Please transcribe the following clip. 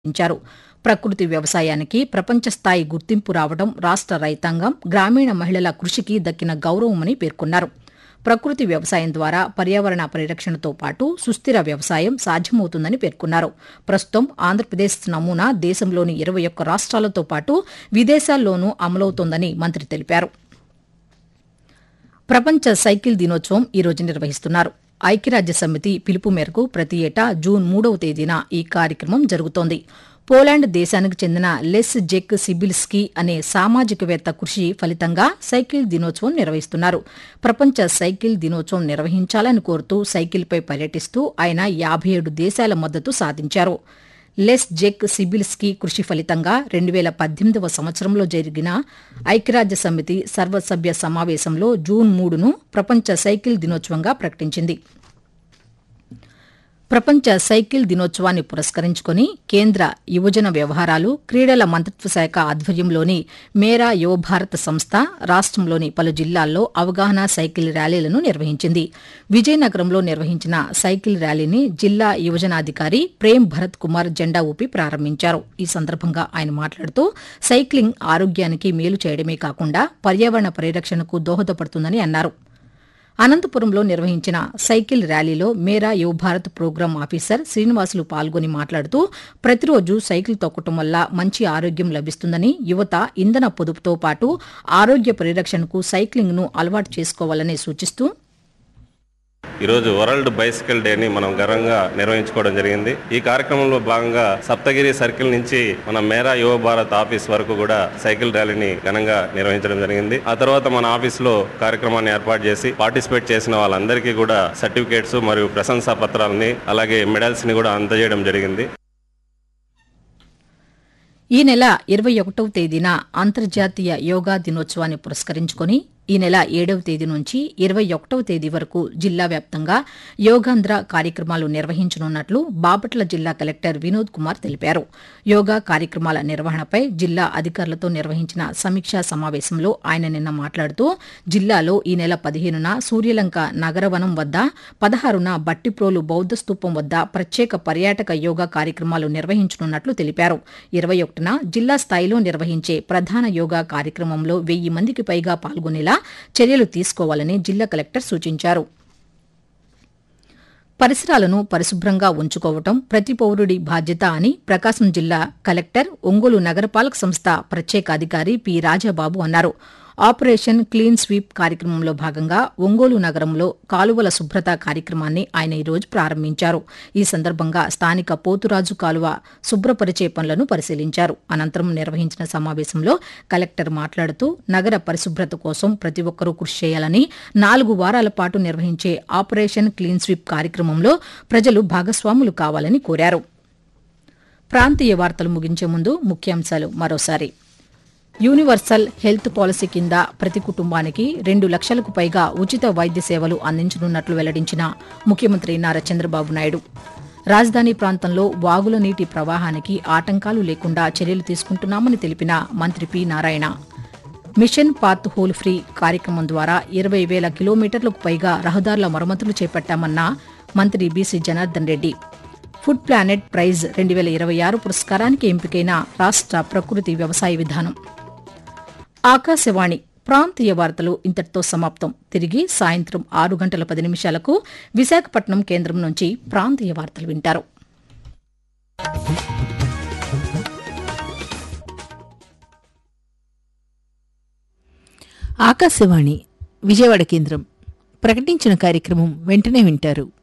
ఇచ్చారు. ప్రకృతి వ్యవసాయానికి ప్రపంచ స్థాయి గుర్తింపు రావడం రాష్ట రైతాంగం, గ్రామీణ మహిళల కృషికి దక్కిన గౌరవమని పేర్కొన్నారు. ప్రకృతి వ్యవసాయం ద్వారా పర్యావరణ పరిరక్షణతో పాటు సుస్థిర వ్యవసాయం సాధ్యమవుతుందని పేర్కొన్నారు. ప్రస్తుతం ఆంధ్రప్రదేశ్ నమూనా దేశంలోని 21 రాష్ట్రాలతో పాటు విదేశాల్లోనూ అమలవుతోందని మంత్రి తెలిపారు. ప్రపంచ సైకిల్ దినోత్సవం ఈ రోజు నిర్వహిస్తున్నారు. ఐక్యరాజ్యసమితి పిలుపు మేరకు ప్రతి ఏటా జూన్ 3వ తేదీన ఈ కార్యక్రమం జరుగుతోంది. పోలాండ్ దేశానికి చెందిన లెస్ జెక్ సిబిల్స్కీ అనే సామాజికవేత్త కృషి ఫలితంగా సైకిల్ దినోత్సవం నిర్వహిస్తున్నారు. ప్రపంచ సైకిల్ దినోత్సవం నిర్వహించాలని కోరుతూ సైకిల్పై పర్యటిస్తూ ఆయన 57 దేశాల మద్దతు సాధించారు. లెస్ జెక్ సిబిల్స్కీ కృషి ఫలితంగా 2018వ సంవత్సరంలో జరిగిన ఐక్యరాజ్యసమితి సర్వసభ్య సమావేశంలో జూన్ 3ను ప్రపంచ సైకిల్ దినోత్సవంగా ప్రకటించింది. ప్రపంచ సైకిల్ దినోత్సవాన్ని పురస్కరించుకుని కేంద్ర యువజన వ్యవహారాలు, క్రీడల మంత్రిత్వ శాఖ ఆధ్వర్యంలోని మేరా యువ భారత్ సంస్థ రాష్టంలోని పలు జిల్లాల్లో అవగాహన సైకిల్ ర్యాలీలను నిర్వహించింది. విజయనగరంలో నిర్వహించిన సైకిల్ ర్యాలీని జిల్లా యువజనాధికారి ప్రేమ్ భరత్ కుమార్ జెండా ఊపి ప్రారంభించారు. ఈ సందర్భంగా ఆయన మాట్లాడుతూ సైక్లింగ్ ఆరోగ్యానికి మేలు చేయడమే కాకుండా పర్యావరణ పరిరక్షణకు దోహదపడుతుందని అన్నారు. అనంతపురంలో నిర్వహించిన సైకిల్ ర్యాలీలో మేరా యువ భారత్ ప్రోగ్రాం ఆఫీసర్ శ్రీనివాసులు పాల్గొని మాట్లాడుతూ ప్రతిరోజు సైకిల్ తొక్కడం వల్ల మంచి ఆరోగ్యం లభిస్తుందని, యువత ఇంధన పొదుపుతో పాటు ఆరోగ్య పరిరక్షణకు సైక్లింగ్ను అలవాటు చేసుకోవాలని సూచిస్తూ ఈరోజు వరల్డ్ బైసికల్ డేని మనం గర్వంగా నిర్వహించుకోవడం జరిగింది. ఈ కార్యక్రమంలో భాగంగా సప్తగిరి సర్కిల్ నుంచి మన మేరా యువ భారత్ ఆఫీస్ వరకు కూడా సైకిల్ ర్యాలీని ఘనంగా నిర్వహించడం జరిగింది. ఆ తర్వాత మన ఆఫీసులో కార్యక్రమాన్ని ఏర్పాటు చేసి పార్టిసిపేట్ చేసిన వాళ్ళందరికీ కూడా సర్టిఫికేట్స్ మరియు ప్రశంసా పత్రాలని అలాగే మెడల్స్ ని కూడా అందజేయడం జరిగింది. ఈ నెల 21వ తేదీన అంతర్జాతీయ యోగా దినోత్సవాన్ని పురస్కరించుకుని ఈ నెల 7వ తేదీ నుంచి 21వ తేదీ వరకు జిల్లా వ్యాప్తంగా యోగాంధ్ర కార్యక్రమాలు నిర్వహించనున్నట్లు బాపట్ల జిల్లా కలెక్టర్ వినోద్ కుమార్ తెలిపారు. యోగా కార్యక్రమాల నిర్వహణపై జిల్లా అధికారులతో నిర్వహించిన సమీక్షా సమావేశంలో ఆయన నిన్న మాట్లాడుతూ జిల్లాలో ఈ నెల 15న సూర్యలంక నగరవనం వద్ద, 16న బట్టిప్రోలు బౌద్ధ స్తూపం వద్ద ప్రత్యేక పర్యాటక యోగా కార్యక్రమాలు నిర్వహించనున్నట్లు తెలిపారు. 21న జిల్లా స్థాయిలో నిర్వహించే ప్రధాన యోగా కార్యక్రమంలో 1000 మందికి పైగా పాల్గొనేలా చర్యలు తీసుకోవాలని జిల్లా కలెక్టర్ సూచించారు. పరిసరాలను పరిశుభ్రంగా ఉంచుకోవడం ప్రతి పౌరుడి బాధ్యత అని ప్రకాశం జిల్లా కలెక్టర్, ఒంగోలు నగరపాలక సంస్థ ప్రత్యేక అధికారి పి రాజాబాబు అన్నారు. ఆపరేషన్ క్లీన్ స్వీప్ కార్యక్రమంలో భాగంగా ఒంగోలు నగరంలో కాలువల శుభ్రత కార్యక్రమాన్ని ఆయన ఈ రోజు ప్రారంభించారు. ఈ సందర్భంగా స్థానిక పోతురాజు కాలువ శుభ్రపరిచే పనులను పరిశీలించారు. అనంతరం నిర్వహించిన సమావేశంలో కలెక్టర్ మాట్లాడుతూ నగర పరిశుభ్రత కోసం ప్రతి ఒక్కరూ కృషి చేయాలని, 4 వారాల పాటు నిర్వహించే ఆపరేషన్ క్లీన్ స్వీప్ కార్యక్రమంలో ప్రజలు భాగస్వాములు కావాలని కోరారు. ప్రాంతీయ వార్తలు ముగించే ముందు ముఖ్యాంశాలు మరోసారి. యూనివర్సల్ హెల్త్ పాలసీ కింద ప్రతి కుటుంబానికి 2 లక్షలకు పైగా ఉచిత వైద్య సేవలు అందించనున్నట్లు వెల్లడించిన ముఖ్యమంత్రి నారా చంద్రబాబు నాయుడు. రాజధాని ప్రాంతంలో వాగుల నీటి ప్రవాహానికి ఆటంకాలు లేకుండా చర్యలు తీసుకుంటున్నామని తెలిపిన మంత్రి P Narayana. Machine path whole free కార్యక్రమం ద్వారా 20,000 కిలోమీటర్లకు పైగా రహదారుల మరమ్మతులు చేపట్టామన్న మంత్రి BC Janardhan Reddy. Food planet praise 2026 పురస్కారానికి ఎంపికైన రాష్ట ప్రకృతి వ్యవసాయ విధానం. ఆకాశవాణి ప్రాంతీయ వార్తలు ఇంతటితో సమాప్తం. తిరిగి సాయంత్రం 6:10 విశాఖపట్నం కేంద్రం నుంచి ప్రాంతీయ వార్తలు వింటారు. ఆకాశవాణి విజయవాడ కేంద్రం ప్రకటించిన కార్యక్రమం వెంటనే వింటారు.